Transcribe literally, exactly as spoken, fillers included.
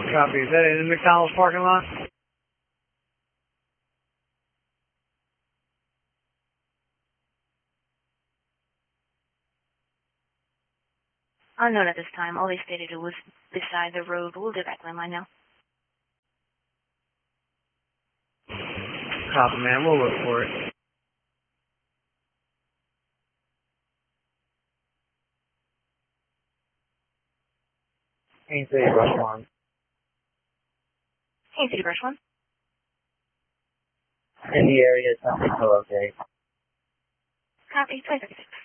Copy. Is that in the McDonald's parking lot? Unknown at this time. All they stated it was beside the road. We'll get back landline now. Copy, man. We'll look for it. Haines City, Brush One. Haines City, Brush One. In the area, something okay. Copy. twenty thirty-six.